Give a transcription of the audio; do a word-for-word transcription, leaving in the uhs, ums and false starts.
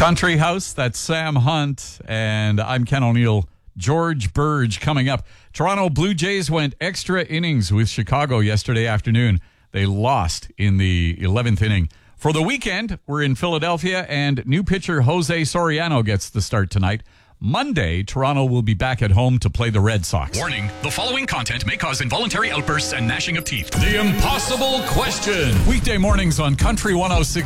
Country House, that's Sam Hunt, and I'm Ken O'Neill. George Burge coming up. Toronto Blue Jays went extra innings with Chicago yesterday afternoon. They lost in the eleventh inning. For the weekend, we're in Philadelphia, and new pitcher Jose Soriano gets the start tonight. Monday, Toronto will be back at home to play the Red Sox. Warning, the following content may cause involuntary outbursts and gnashing of teeth. The Impossible Question. Weekday mornings on Country one oh six.